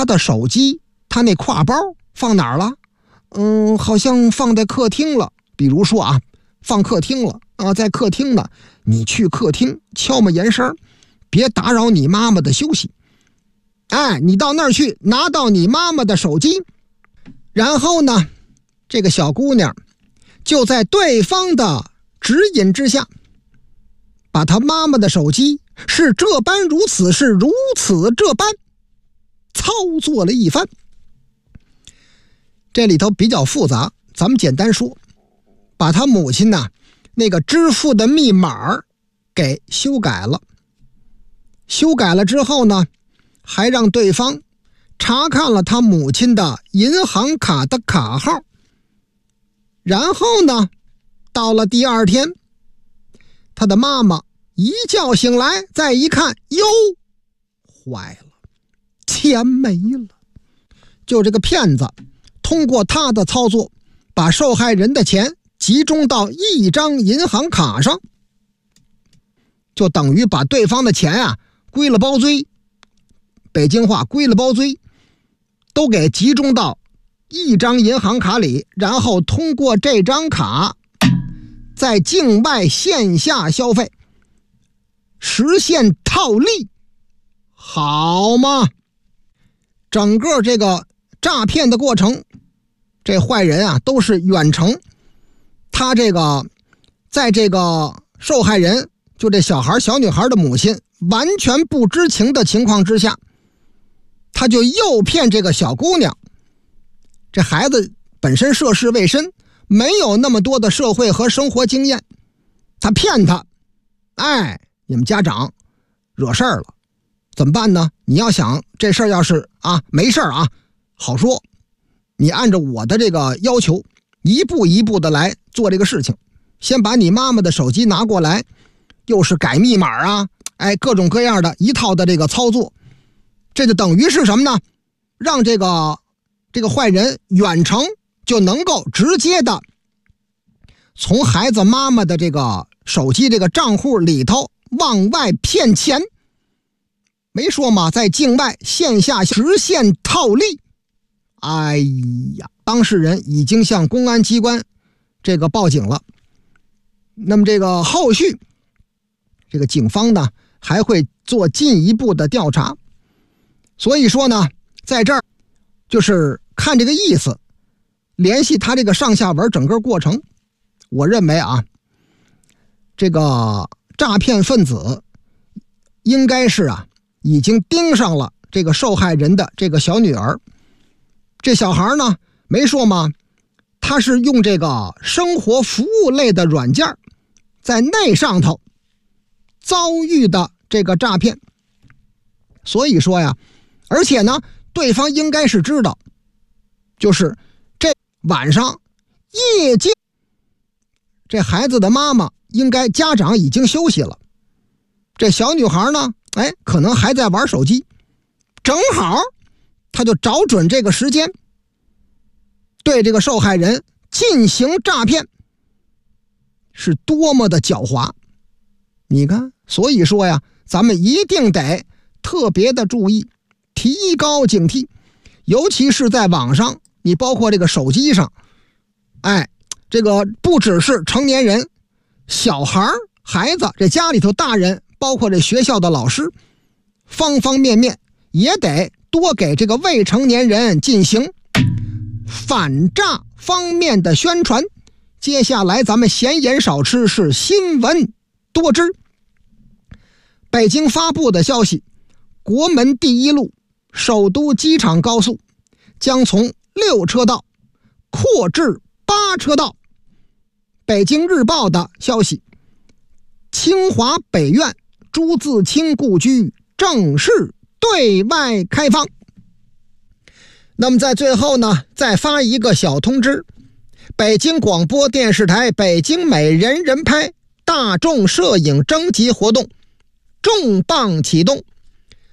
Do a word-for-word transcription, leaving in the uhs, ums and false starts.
他的手机，他那挎包放哪儿了？嗯，好像放在客厅了。比如说啊，放客厅了啊，在客厅呢，你去客厅敲门言声，别打扰你妈妈的休息。哎，你到那儿去拿到你妈妈的手机，然后呢，这个小姑娘就在对方的指引之下，把她妈妈的手机是这般如此，是如此这般操作了一番。这里头比较复杂，咱们简单说，把他母亲呢那个支付的密码给修改了。修改了之后呢，还让对方查看了他母亲的银行卡的卡号。然后呢，到了第二天，他的妈妈一觉醒来，再一看，哟，坏了，钱没了。就这个骗子通过他的操作，把受害人的钱集中到一张银行卡上，就等于把对方的钱啊归了包堆，北京话归了包堆，都给集中到一张银行卡里，然后通过这张卡在境外线下消费，实现套利，好吗？整个这个诈骗的过程，这坏人啊都是远程，他这个在这个受害人就这小孩小女孩的母亲完全不知情的情况之下，他就诱骗这个小姑娘。这孩子本身涉世未深，没有那么多的社会和生活经验，他骗他，哎，你们家长惹事儿了，怎么办呢？你要想这事儿要是啊没事儿啊，好说，你按照我的这个要求，一步一步的来做这个事情。先把你妈妈的手机拿过来，又是改密码啊，哎，各种各样的一套的这个操作，这就等于是什么呢？让这个这个坏人远程就能够直接的从孩子妈妈的这个手机这个账户里头往外骗钱。没说嘛，在境外线下实现套利。哎呀，当事人已经向公安机关这个报警了。那么这个后续，这个警方呢还会做进一步的调查。所以说呢，在这儿就是看这个意思，联系他这个上下文整个过程，我认为啊，这个诈骗分子应该是啊已经盯上了这个受害人的这个小女儿。这小孩呢，没说吗？他是用这个生活服务类的软件，在那上头遭遇的这个诈骗。所以说呀，而且呢，对方应该是知道，就是这晚上夜间，这孩子的妈妈应该家长已经休息了，这小女孩呢，哎，可能还在玩手机，正好他就找准这个时间，对这个受害人进行诈骗，是多么的狡猾。你看，所以说呀，咱们一定得特别的注意，提高警惕，尤其是在网上，你包括这个手机上，哎，这个不只是成年人，小孩孩子，这家里头大人，包括这学校的老师，方方面面也得多给这个未成年人进行反诈方面的宣传。接下来咱们闲言少吃，是新闻多知。北京发布的消息，国门第一路首都机场高速将从六车道扩至八车道。北京日报的消息，清华北院朱自清故居正式对外开放。那么在最后呢，再发一个小通知，北京广播电视台北京美人人拍大众摄影征集活动重磅启动。